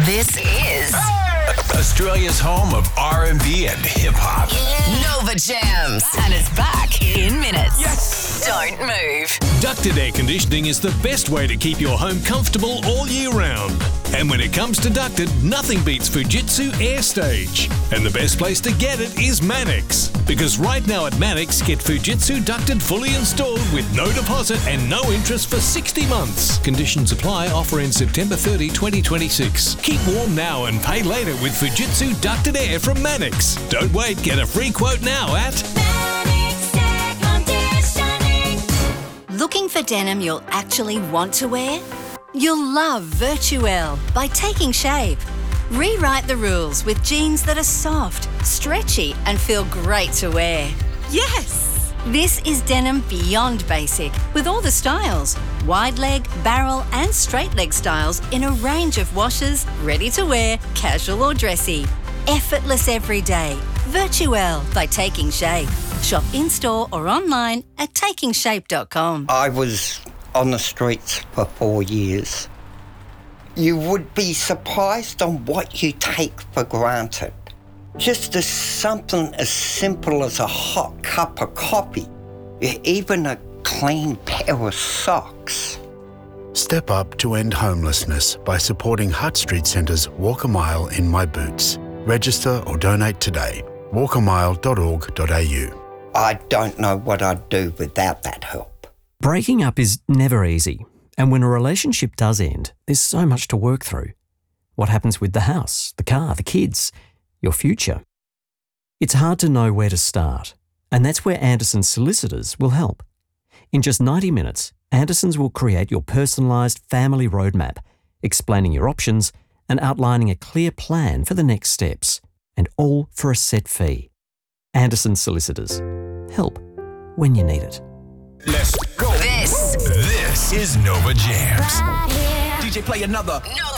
This is Australia's home of R&B and hip-hop. Nova Jams. And it's back in minutes. Yes! Don't move. Ducted air conditioning is the best way to keep your home comfortable all year round. And when it comes to ducted, nothing beats Fujitsu AirStage. And the best place to get it is Manix. Because right now at Manix, get Fujitsu ducted fully installed with no deposit and no interest for 60 months. Conditions apply. Offer ends September 30, 2026. Keep warm now and pay later with Fujitsu ducted air from Manix. Don't wait. Get a free quote now at Manix Air Conditioning. Looking for denim you'll actually want to wear? You'll love Virtuelle by Taking Shape. Rewrite the rules with jeans that are soft, stretchy, and feel great to wear. Yes! This is denim beyond basic, with all the styles. Wide leg, barrel, and straight leg styles in a range of washes, ready to wear, casual or dressy. Effortless every day. Virtuelle by Taking Shape. Shop in-store or online at takingshape.com. I was on the streets for 4 years. You would be surprised on what you take for granted. Just as something as simple as a hot cup of coffee, even a clean pair of socks. Step up to end homelessness by supporting Hutt Street Centre's Walk a Mile in My Boots. Register or donate today. walkamile.org.au. I don't know what I'd do without that help. Breaking up is never easy, and when a relationship does end, there's so much to work through. What happens with the house, the car, the kids, your future? It's hard to know where to start, and that's where Anderson's Solicitors will help. In just 90 minutes, Anderson's will create your personalised family roadmap, explaining your options and outlining a clear plan for the next steps, and all for a set fee. Anderson's Solicitors. Help when you need it. Let's go. This This is Nova Jams. Right here. DJ, play another. Nova